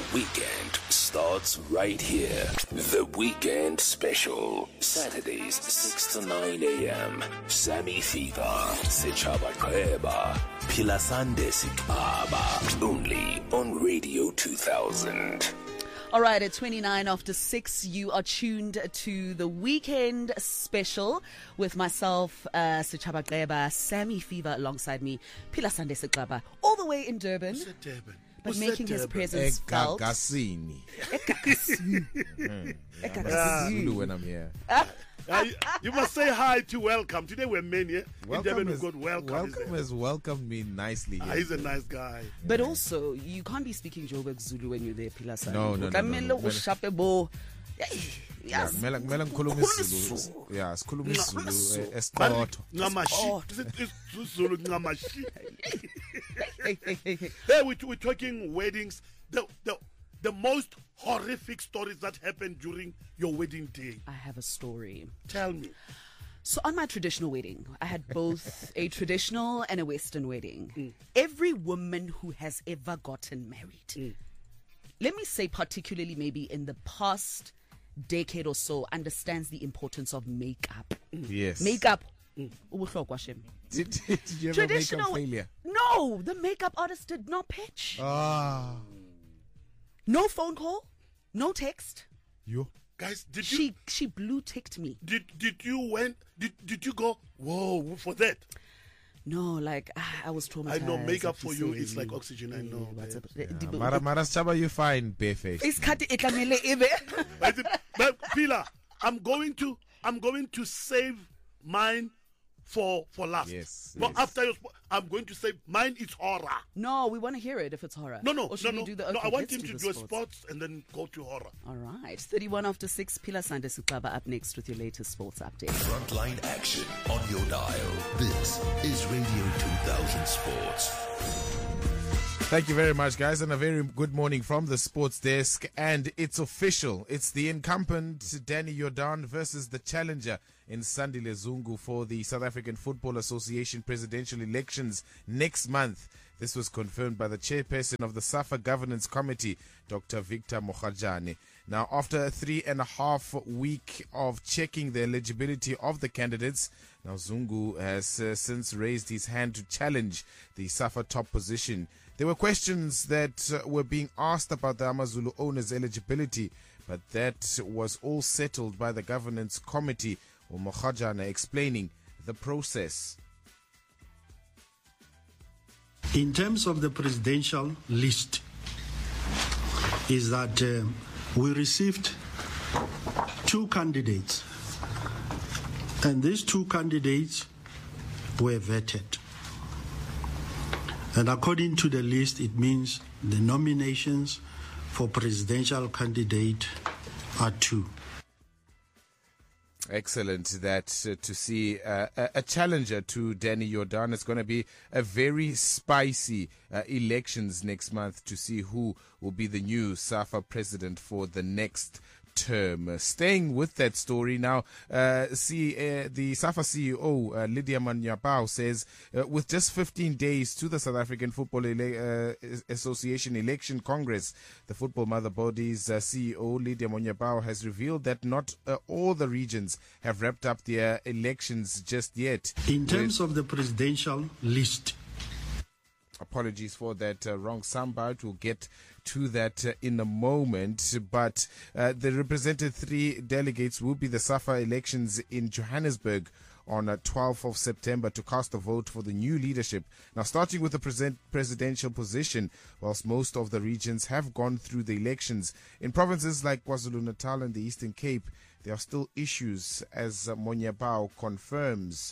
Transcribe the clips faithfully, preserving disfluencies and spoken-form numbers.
weekend starts right here. The Weekend Special. Saturdays, six to nine a.m. Sammy Fever, Sechaba Kweba, Pilasande Sikaba. Only on Radio two thousand. All right, at twenty-nine after six, you are tuned to the Weekend Special with myself, uh, Sechaba Kweba, Sammy Fever alongside me, Pilasande Sikaba, all the way in Durban. Who's at Durban? But Who's making his presence felt. Egagasini. Egagasini. When I'm here. Uh, you, you must say hi to Welcome. Today we're men here. In Welcome Durban, has, we've got Welcome. welcome has welcomed me nicely. Ah, he's a nice guy. But also, you can't be speaking Joburg Zulu when you're there, Pilasande. No, no, no, no, no. no. Yeah, mela mela ngikhuluma isiZulu. Yeah, sikhuluma isiZulu esiqotho. Ngamashi. Zulu ngamashi. Hey, we we're talking weddings. The the the most horrific stories that happened during your wedding day. I have a story. Tell me. So on my traditional wedding, I had both a traditional and a Western wedding. Mm. Every woman who has ever gotten married, Mm. let me say particularly maybe in the past decade or so, understands the importance of makeup. Yes. Makeup. Mm. Did, did you ever Traditional make a failure? No, the makeup artist did not pitch. Ah. No phone call, no text. You? Guys, did you She she blue ticked me. did did you went did did you go whoa for that? No, like ah, I was traumatized. I know makeup for you It's is like oxygen. I know. What's up? Yeah, Mara Mara Chaba, you fine bareface. Isikhathi etlamele ebe. But, but Pila, I'm going to I'm going to save mine for for last. Yes, But yes. after your, sp- I'm going to save mine. It's horror. No, we want to hear it if it's horror. No, no, Or should no, we no. do the, no. okay, I want let's him to the do a sports. sports and then go to horror. All right. thirty-one after six, Pilasande Sikaba up next with your latest sports update. Frontline action on your dial. This is Radio two thousand Sports. Thank you very much, guys, and a very good morning from the sports desk. And it's official. It's the incumbent Danny Jordan versus the challenger in Sandile Zungu for the South African Football Association presidential elections next month. This was confirmed by the chairperson of the SAFA Governance Committee, Doctor Victor Mokhajane. Now, after a three and a half week of checking the eligibility of the candidates, now Zungu has uh, since raised his hand to challenge the SAFA top position. There were questions that uh, were being asked about the Amazulu owners' eligibility, but that was all settled by the governance committee, or Mokhajane explaining the process. In terms of the presidential list, is that uh, we received two candidates, and these two candidates were vetted. And according to the list, it means the nominations for presidential candidate are two. Excellent. That uh, to see uh, a, a challenger to Danny Jordan. It's going to be a very spicy uh, elections next month to see who will be the new SAFA president for the next term. Uh, staying with that story now, uh, see uh, the SAFA C E O uh, Lydia Manyapao says uh, with just fifteen days to the South African Football Ele- uh, Association Election Congress, the football mother body's uh, C E O Lydia Manyapao has revealed that not uh, all the regions have wrapped up their elections just yet. In terms of the presidential list, Apologies for that uh, wrong soundbite. We'll get to that uh, in a moment. But uh, the represented three delegates will be the SAFA elections in Johannesburg on uh, twelfth of September to cast a vote for the new leadership. Now, starting with the present presidential position, whilst most of the regions have gone through the elections, in provinces like KwaZulu-Natal and the Eastern Cape, there are still issues, as uh, Monyabao confirms.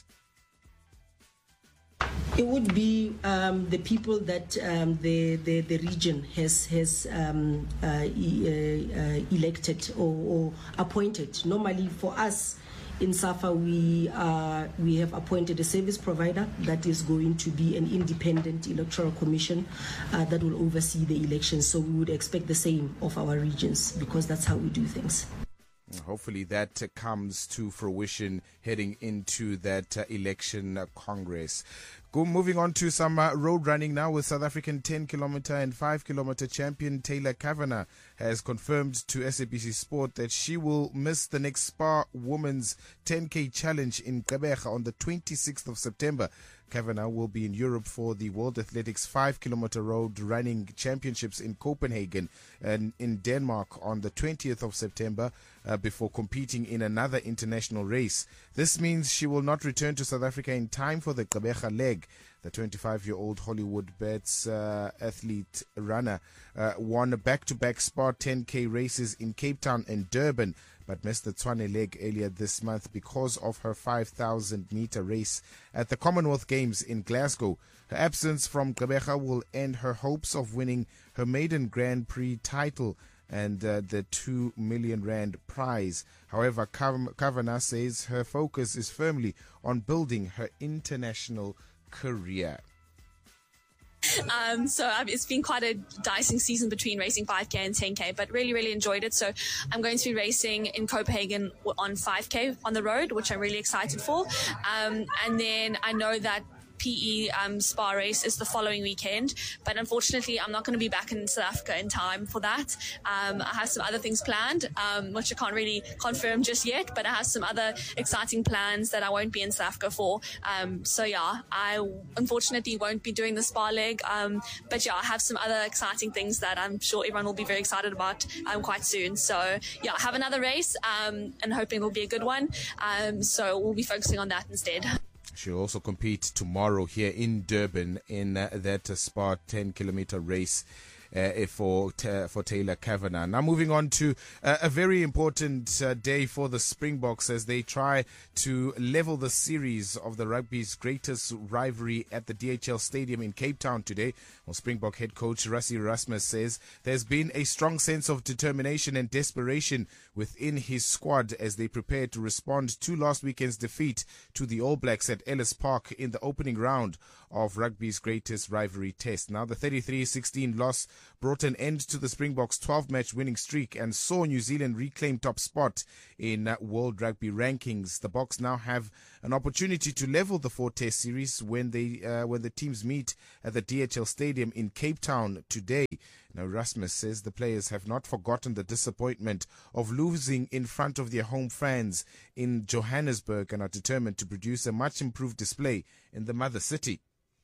It would be um, the people that um, the, the the region has has um, uh, e- uh, uh, elected or, or appointed. Normally, for us in SAFA, we uh, we have appointed a service provider that is going to be an independent electoral commission uh, that will oversee the elections. So we would expect the same of our regions because that's how we do things. Hopefully that uh, comes to fruition heading into that uh, election uh, Congress. Go, moving on to some uh, road running now, with South African ten kilometer and five kilometer champion Taylor Kavanagh has confirmed to S A B C Sport that she will miss the next Spa Women's ten K Challenge in Gqeberha on the twenty-sixth of September. Kavanagh will be in Europe for the World Athletics five kilometer road running championships in Copenhagen and in Denmark on the twentieth of September uh, before competing in another international race. This means she will not return to South Africa in time for the Gqeberha leg. The twenty-five-year-old Hollywood Bets uh, athlete runner uh, won back-to-back Spa ten K races in Cape Town and Durban, but missed the Tshwane leg earlier this month because of her five thousand meter race at the Commonwealth Games in Glasgow. Her absence from Gqeberha will end her hopes of winning her maiden Grand Prix title and uh, the two million rand prize. However, Kavanagh says her focus is firmly on building her international career. Um, so um, it's been quite a dicing season between racing five K and ten K, but really, really enjoyed it. So I'm going to be racing in Copenhagen on five K on the road, which I'm really excited for. Um, and then I know that P E um, Spa race is the following weekend, but unfortunately I'm not going to be back in South Africa in time for that. Um, I have some other things planned, um, which I can't really confirm just yet, but I have some other exciting plans that I won't be in South Africa for. Um, so yeah, I unfortunately won't be doing the Spa leg, um, but yeah, I have some other exciting things that I'm sure everyone will be very excited about um, quite soon. So yeah, I have another race um, and hoping it'll be a good one. Um, so we'll be focusing on that instead. She'll also compete tomorrow here in Durban in uh, that uh, Spa ten kilometer race uh, for uh, for Taylor Kavanagh. Now moving on to uh, a very important uh, day for the Springboks as they try to level the series of the rugby's greatest rivalry at the D H L Stadium in Cape Town today. Well, Springbok head coach Rassie Erasmus says there's been a strong sense of determination and desperation within his squad as they prepare to respond to last weekend's defeat to the All Blacks at Ellis Park in the opening round of rugby's greatest rivalry test. Now, the thirty-three sixteen loss brought an end to the Springboks' twelve-match winning streak and saw New Zealand reclaim top spot in uh, World Rugby rankings. The Boks now have an opportunity to level the four-test series when they uh, when the teams meet at the D H L Stadium in Cape Town today. Now, Rasmus says the players have not forgotten the disappointment of losing in front of their home fans in Johannesburg and are determined to produce a much improved display in the mother city.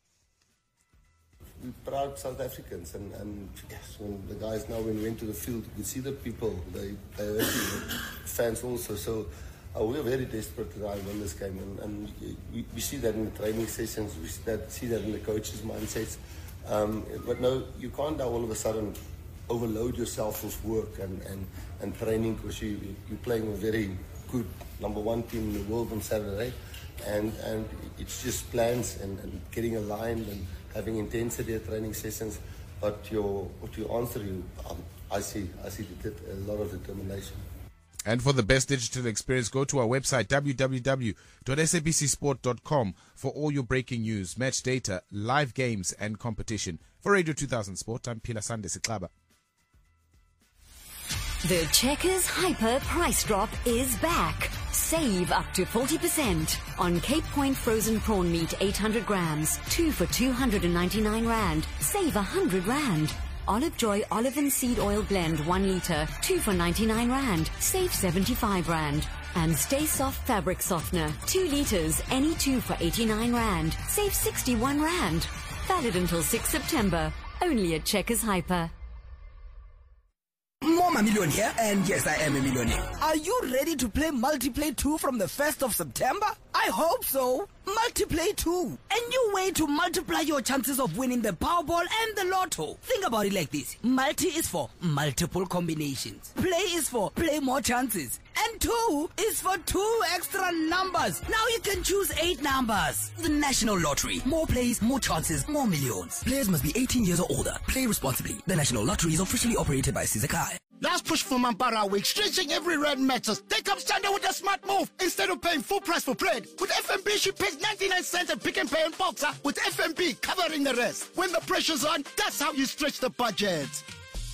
We're proud South Africans, and, and yes, when the guys now when we went to the field, you could see the people, they they are happy, the fans also. So uh, we are very desperate to try and win this game, and, and we, we see that in the training sessions, we see that, see that in the coaches' mindsets. Um, but no, you can't now all of a sudden overload yourself with work and, and, and training because you, you're playing a very good number one team in the world on Saturday, and, and it's just plans and, and getting aligned and having intensity at training sessions. But your, what you answer, you, um, I see, I see a lot of determination. And for the best digital experience, go to our website, w w w dot s a b c sport dot com, for all your breaking news, match data, live games, and competition. For Radio two thousand Sport, I'm Philasande Siklaba. The Checkers Hyper price drop is back. Save up to forty percent on Cape Point frozen prawn meat eight hundred grams, two for two hundred ninety-nine rand. Save one hundred rand. Olive Joy olive and seed oil blend one litre, two for ninety-nine rand. Save seventy-five rand. And Stay Soft fabric softener, two litres, any two for eighty-nine rand. Save sixty-one rand. Valid until sixth September. Only at Checkers Hyper. Mama Million here, and yes, I am a millionaire. Are you ready to play Multiplay two from the first of September? I hope so. Multiplay two. A new way to multiply your chances of winning the Powerball and the Lotto. Think about it like this. Multi is for multiple combinations. Play is for play more chances. And two is for two extra numbers. Now you can choose eight numbers. The National Lottery. More plays, more chances, more millions. Players must be eighteen years or older. Play responsibly. The National Lottery is officially operated by Sizakai. Last push for Mampara week, stretching every red matters. Take up Standa with a smart move. Instead of paying full price for bread, with F N B she pays ninety-nine cents and Pick and Pay on Boxer, with F N B covering the rest. When the pressure's on, that's how you stretch the budget.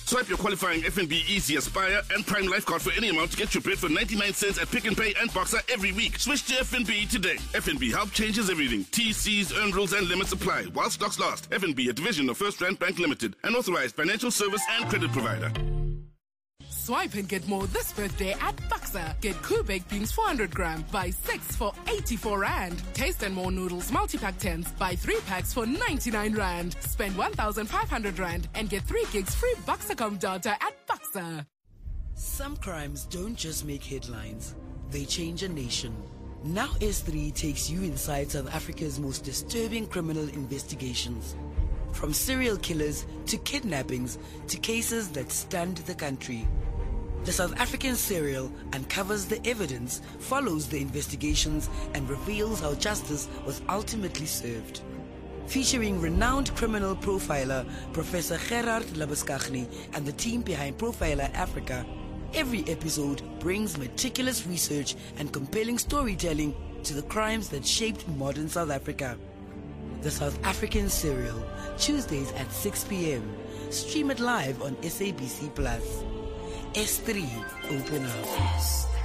Swipe your qualifying F N B Easy Aspire and Prime Life card for any amount to get your bread for ninety-nine cents at Pick and Pay and Boxer every week. Switch to F N B today. F N B Help changes everything. T Cs, earn rules and limits apply while stocks last. F N B, a division of First Rand Bank Limited, an authorized financial service and credit provider. Swipe and get more this birthday at Boxer. Get Koo baked beans four hundred gram. Buy six for eighty-four rand. Taste and More noodles multi-pack tens. Buy three packs for ninety-nine rand. Spend one thousand five hundred rand and get three gigs free Boxercom data at Boxer. Some crimes don't just make headlines, they change a nation. Now S three takes you inside South Africa's most disturbing criminal investigations. From serial killers to kidnappings to cases that stunned the country. The South African serial uncovers the evidence, follows the investigations, and reveals how justice was ultimately served. Featuring renowned criminal profiler Professor Gerard Labuschagne and the team behind Profiler Africa, every episode brings meticulous research and compelling storytelling to the crimes that shaped modern South Africa. The South African Serial, Tuesdays at six p.m. Stream it live on S A B C Plus. S three, open up.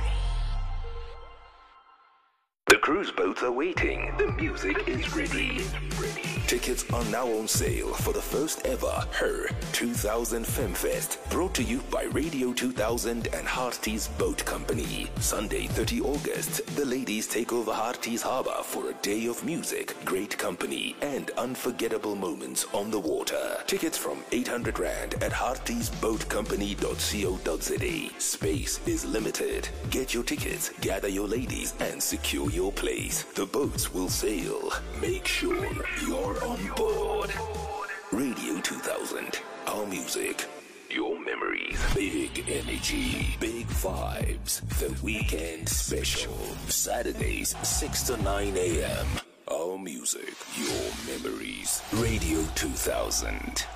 The cruise boats are waiting. The music is ready. Tickets are now on sale for the first ever Her two thousand Femfest, brought to you by Radio two thousand and Hearties Boat Company. Sunday, thirtieth of August, the ladies take over Hearties Harbour for a day of music, great company, and unforgettable moments on the water. Tickets from eight hundred rand at hearties boat company dot co dot za. Space is limited. Get your tickets, gather your ladies, and secure your place. The boats will sail. Make sure you're on board. Radio two thousand. Our music. Your memories. Big energy. Big vibes. The weekend special. Saturdays, six to nine a.m. Our music. Your memories. Radio two thousand.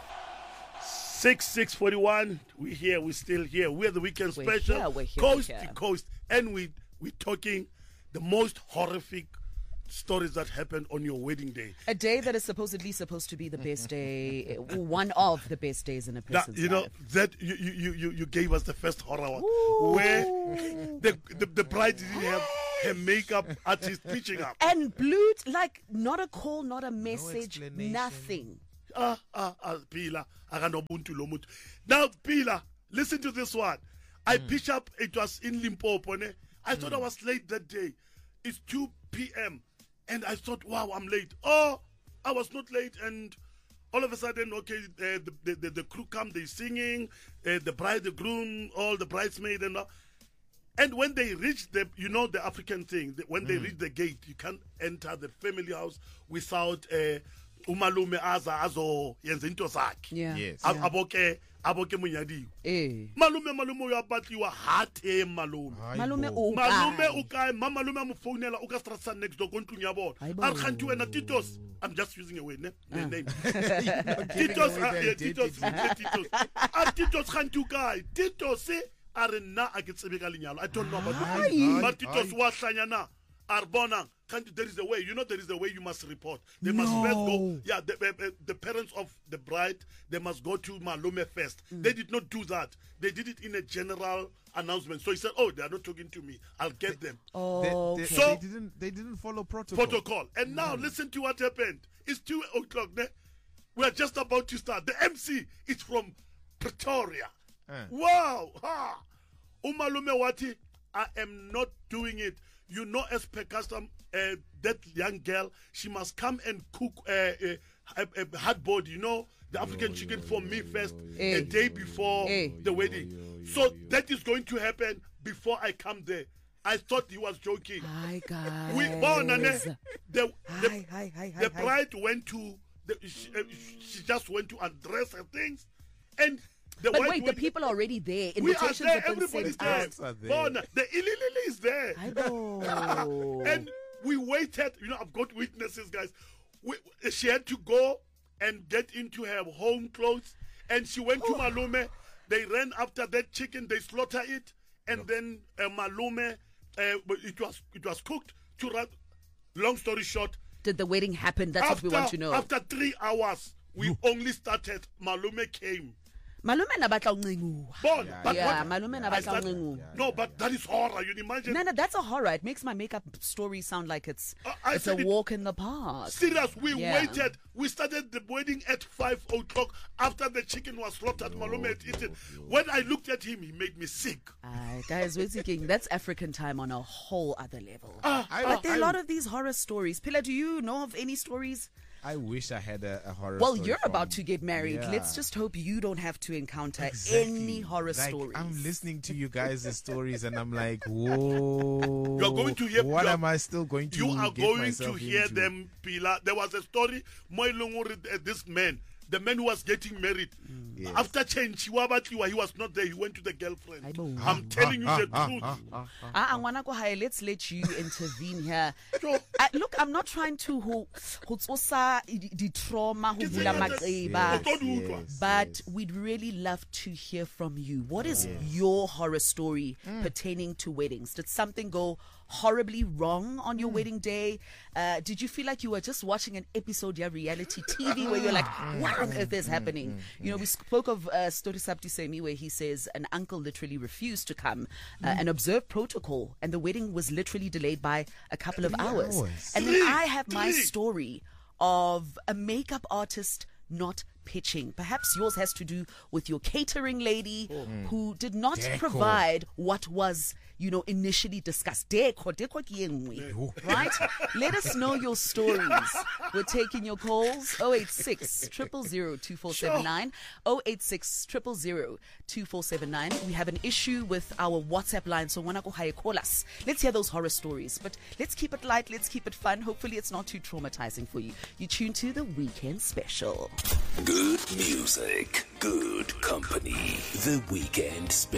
Six six forty one. We're here. We're still here. We're the weekend We're special, here, we're here, coast we're here. to coast, and we we're talking the most horrific stories that happened on your wedding day. A day that is supposedly supposed to be the best day, one of the best days in a That, person's you know life. that you, you you you gave us the first horror one, where the, the the bride didn't have her makeup artist pitching up. And blue, like not a call, not a message, nothing. Ah, ah, ah, Pila. Aganobuntu lomutu. Now, Pila, listen to this one. I Mm. pitch up, it was in Limpopo. Ne? I thought I was late that day. It's two p.m. And I thought, wow, I'm late. Oh, I was not late. And all of a sudden, okay, uh, the, the, the, the crew come, they singing, uh, the bride, the groom, all the bridesmaids and all. And when they reach the, you know, the African thing, the, when they Mm. reach the gate, you can't enter the family house without uh, umalume aza azo yenza into zakhe. Yeah. Yes. Ab- Yeah. Aboke aboke munyadiwe. Eh. Malume malume uyapatliwa hathe malume. Malume o Malume kae? o kae? Mama malume mo founela o ka strasa next door ko ntlong ya bona. Aibo. A re kganti wena Titos. I'm just using a word, ne? Ah. Name. giving Titos, away ah, the yeah, Titos, identity. yeah, Titos. Ah, Titos kganti o kae? Titos eh a re nna a ke tsebe ka lenyalo. I don't know about Ai, the ai, but Titos ai. wa hlanya na. Arbona, can't, there is a way. You know there is a way you must report. They must first go. Yeah, the, uh, the parents of the bride, they must go to Malume first. They did not do that. They did it in a general announcement. So he said, "Oh, they are not talking to me. I'll get them." Oh, They, okay. they, So- they didn't. They didn't follow protocol. Protocol. And now listen to what happened. It's two o'clock. Ne? We are just about to start. The M C is from Pretoria. Uh. Wow. Ha. Umalume Wati, I am not doing it. You know, as per custom, uh, that young girl, she must come and cook uh, uh, a, a hard boiled, you know, the African chicken for me first, Eh. a day before Eh. the wedding. So that is going to happen before I come there. I thought he was joking. Hi guys. We born and the the, Hi, hi, hi, hi, the hi. bride went to the, she, uh, she just went to undress her things, and the But wife wait, the went, people are already there. we are Invitations there. have been Everybody's sent there. out. Are there. Born, the Ililili is there. Aibo. And we waited. You know, I've got witnesses, guys. We, she had to go and get into her home clothes, and she went to Malume. They ran after that chicken. They slaughter it, and then uh, Malume. Uh, but it was it was cooked. To run. Long story short, Did the wedding happen? That's after, what we want to know. After three hours, we only started. Malume came. Malume na batla uncenguwa. Bon, Yeah, but yeah, what- malume na I batla said- uncenguwa. No, but that is horror. You imagine? No, no, that's a horror. It makes my makeup story sound like it's I it's a said it- walk in the park. Serious, we Yeah. waited. We started the wedding at five o'clock after the chicken was slaughtered. Malume had eaten. When I looked at him, he made me sick. Aye, guys, we're thinking that's African time on a whole other level. Ah, but there are a I- lot of these horror stories. Pilla, do you know of any stories? I wish I had a, a horror Well, story you're from- about to get married. Yeah. Let's just hope you don't have to encounter Exactly. any horror Like, stories. I'm listening to you guys' stories and I'm like, whoa. You're going to hear. What you're- am I still going to You are get going to myself hear into? them, Pila. There was a story. Moilongori, uh, this man, the man who was getting married. Yes. After change, he was not there. He went to the girlfriend. I'm telling you the truth. Ah, ngwana ko hae, let's let you intervene here. I, look, I'm not trying to ho ho tsosa di di trauma ho bula maqeba, Yes, but we'd really love to hear from you. What is your horror story pertaining to weddings? Did something go horribly wrong on your wedding day? Uh, did you feel like you were just watching an episode of reality T V where you're like, what on earth is happening? You know, we spoke of uh, Story Sabti Semi, where he says an uncle literally refused to come uh, and observe protocol, and the wedding was literally delayed by a couple of hours. hours. And then I have my story of a makeup artist not pitching. Perhaps yours has to do with your catering lady who did not Deco. provide what was, you know, initially discussed. Deco, deco ke e nngwe, right? Let us know your stories. We're taking your calls. oh eight six, zero zero zero, two four seven nine. oh eight six, zero zero zero, two four seven nine. We have an issue with our WhatsApp line, so wanna go high, call us. Let's hear those horror stories, but let's keep it light, let's keep it fun. Hopefully it's not too traumatizing for you. You tune to the Weekend Special. Good music, good company. The Weekend Special.